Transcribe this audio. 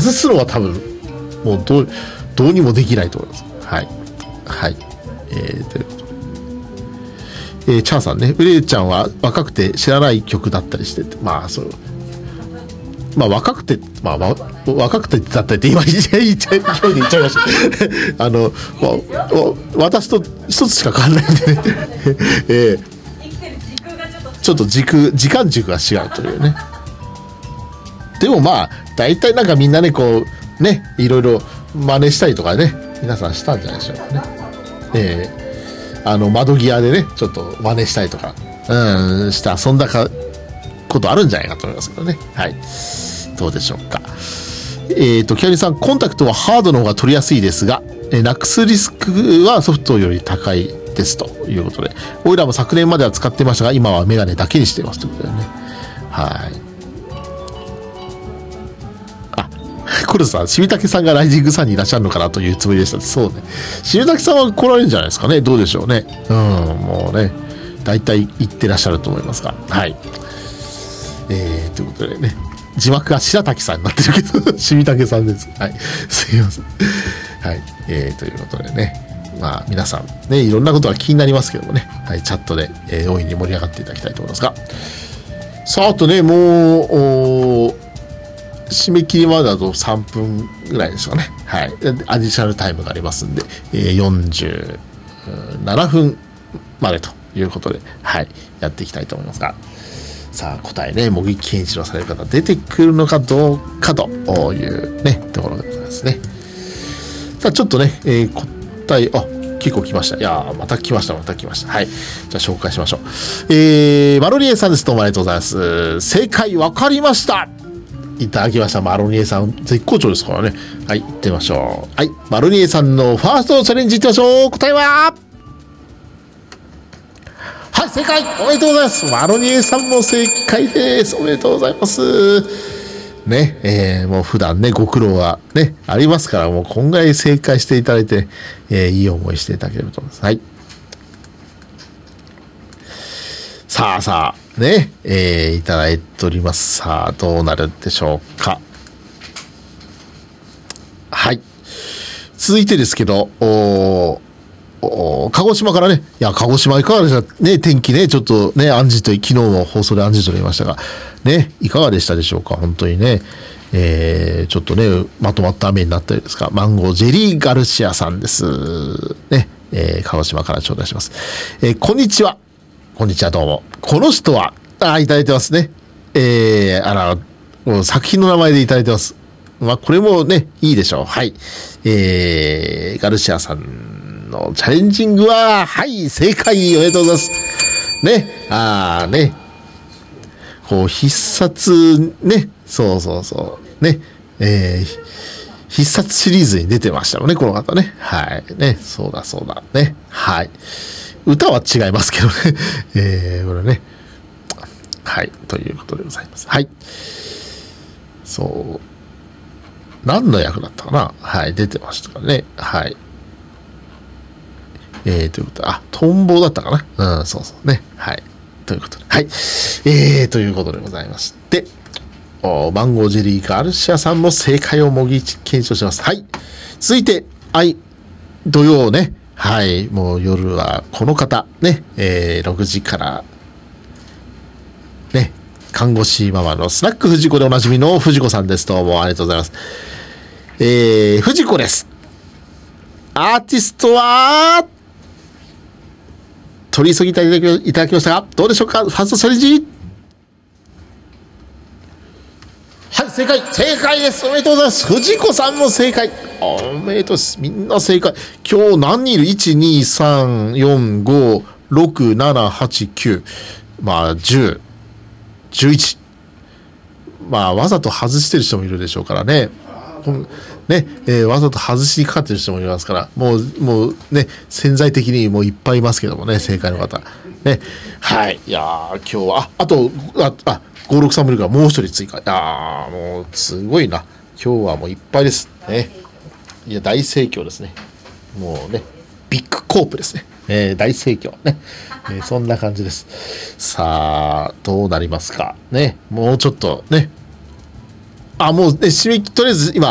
外すのは多分もうどうにもできないと思います。はいはい。ということで、チャーさんね、ウレちゃんは若くて知らない曲だったりしてて、まあそう、まあ若くて、まあ、若くてだったりって今言っちゃいました私と一つしか変わらないんでねちょっと時間軸が違うというね。でもまあ大体なんかみんなねこうねいろいろ真似したりとかね皆さんしたんじゃないでしょうかね。窓際でねちょっと真似したりとかして遊んだことあるんじゃないかと思いますけどね。はい、どうでしょうか。キャリーさん、コンタクトはハードの方が取りやすいですが、なくすリスクはソフトより高いですということで、オイラも昨年までは使ってましたが今はメガネだけにしていますということでね。はい。コルさん、しみたけさんがライジングさんにいらっしゃるのかなというつもりでした。そうね、しみたけさんは来られるんじゃないですかね。どうでしょうね。もうね大体行ってらっしゃると思いますが、はい。ということでね、字幕が白滝さんになってるけどしみたけさんです。はい、すいません。はい、ということでね、まあ皆さんねいろんなことが気になりますけどもね、はい、チャットで、大いに盛り上がっていただきたいと思いますが、さああとねもう締め切りまでだと3分ぐらいでしょうね。はい、アディショナルタイムがありますんで、47分までということで、はい、やっていきたいと思いますが、さあ答えね、茂木健一郎される方出てくるのかどうかというねところでございますね。さあちょっとね、答え結構来ました。いやまた来ました。はい、じゃあ紹介しましょう。マロニエさんです。どうもありがとうございます。正解わかりました。いただきました。マロニエさん絶好調ですからね。はい、行ってみましょう。はい、マロニエさんのファーストチャレンジいってみましょう。答えははい、正解。おめでとうございます。マロニエさんも正解です。おめでとうございますね。もう普段ねご苦労がねありますから、もう今回正解していただいて、いい思いしていただければと思います。はい、さあね、いただいております。さあどうなるでしょうか。はい、続いてですけど鹿児島からね、いや鹿児島いかがでしたね。天気ねちょっとね昨日も放送で暗示と言いましたがね、いかがでしたでしょうか。本当にね、ちょっとねまとまった雨になったようですが、マンゴージェリーガルシアさんですね。鹿児島から頂戴します。こんにちはどうも。この人はいただいてますね。もう作品の名前でいただいてます。まあこれもねいいでしょう。はい、ガルシアさんのチャレンジングははい正解。おめでとうございますね。ねこう必殺ね、そうね、必殺シリーズに出てましたよねこの方ね。はいね、そうだね。はい、歌は違いますけどねこれね、はいということでございます。はい、そう何の役だったかな。はい、出てましたからね。はい、ということでトンボだったかな。そうね。はい、ということで、はい、ということでございまして、マンゴージェリーガルシアさんも正解を模擬検証します。はい、続いて土曜ね、はい、もう夜はこの方ね、6時からね、看護師ママのスナック藤子でおなじみの藤子さんです。どうもありがとうございます。藤子です。アーティストは取り急ぎいただきましたがどうでしょうか。ファーストチャレンジ、はい、正解です。おめでとうございます。藤子さんも正解。おめでとうです。みんな正解。今日何人いる ?1,2,3,4,5,6,7,8,9 まあ10、11、まあわざと外してる人もいるでしょうからね。わざと外しにかかってる人もいますから、もうね潜在的にもういっぱいいますけどもね、正解の方ね。はい、いや今日はあと563もいるからもう一人追加。いやもうすごいな、今日はもういっぱいですね。いや大盛況ですね。もうねビッグコープですね。大盛況ね。そんな感じです。さあどうなりますかね。もうちょっとね、もうねとりあえず今